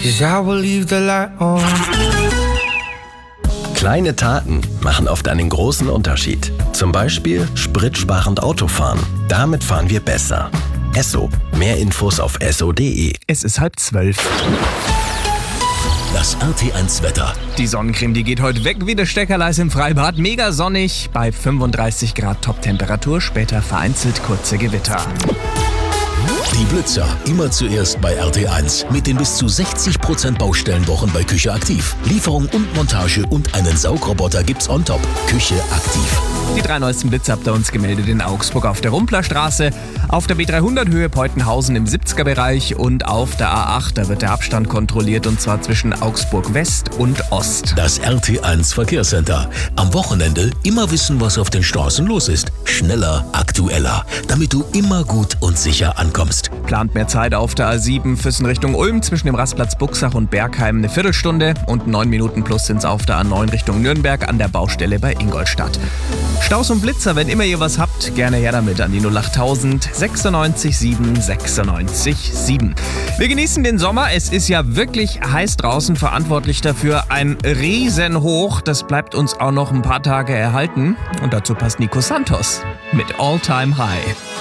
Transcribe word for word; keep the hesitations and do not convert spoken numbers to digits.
'cause I will leave the light on. Kleine Taten machen oft einen großen Unterschied. Zum Beispiel spritsparend Autofahren. Damit fahren wir besser. Esso. Mehr Infos auf esso punkt de. Es ist halb zwölf. Das R T eins Wetter. Die Sonnencreme, die geht heute weg wie das Steckerleis im Freibad. Mega sonnig bei fünfunddreißig Grad Top-Temperatur. Später vereinzelt kurze Gewitter. Die Blitzer, immer zuerst bei R T eins. Mit den bis zu sechzig Prozent Baustellenwochen bei Küche Aktiv. Lieferung und Montage und einen Saugroboter gibt's on top. Küche Aktiv. Die drei neuesten Blitze habt ihr uns gemeldet in Augsburg auf der Rumplerstraße, auf der B dreihundert Höhe Peutenhausen im siebziger Bereich und auf der A acht. Da wird der Abstand kontrolliert und zwar zwischen Augsburg West und Ost. Das R T eins Verkehrscenter. Am Wochenende immer wissen, was auf den Straßen los ist. Schneller, aktueller, damit du immer gut und sicher ankommst. Plant mehr Zeit auf der A sieben Füssen Richtung Ulm zwischen dem Rastplatz Buxach und Bergheim eine Viertelstunde und neun Minuten plus sind's auf der A neun Richtung Nürnberg an der Baustelle bei Ingolstadt. Staus und Blitzer, wenn immer ihr was habt, gerne her damit an die null achttausend sechsundneunzig sieben sechsundneunzig sieben. Wir genießen den Sommer, es ist ja wirklich heiß draußen, verantwortlich dafür ein Riesenhoch. Das bleibt uns auch noch ein paar Tage erhalten und dazu passt Nico Santos mit All Time High.